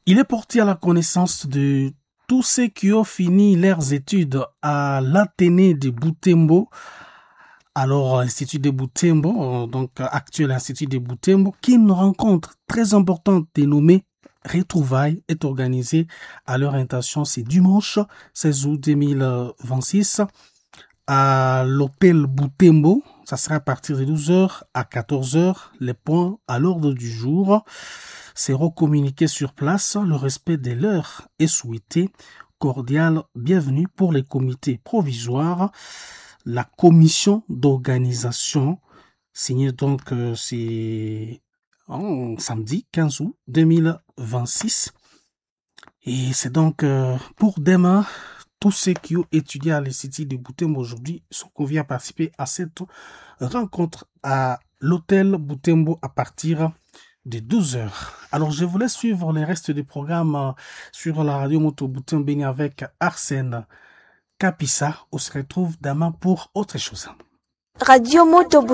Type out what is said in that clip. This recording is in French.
Il est porté à la connaissance de tous ceux qui ont fini leurs études à l'Athénée de Butembo, alors Institut de Butembo, donc actuel Institut de Butembo, qu'une rencontre très importante dénommée Retrouvailles est organisée à leur intention ce dimanche 16 août 2026 à l'hôtel Butembo. Ça sera à partir de 12h à 14h. Les points à l'ordre du jour seront communiqués sur place. Le respect de l'heure est souhaité. Cordial bienvenue pour les comités provisoires. La commission d'organisation, signée donc c'est samedi 15 août 2026. Et c'est donc pour demain, tous ceux qui ont étudié à l'Institut de Butembo aujourd'hui sont conviés à participer à cette rencontre à l'hôtel Butembo à partir de 12h. Alors, je vous laisse suivre les restes du programme sur la radio Moto Butembo avec Arsène Kapissa. On se retrouve demain pour autre chose. Radio Moto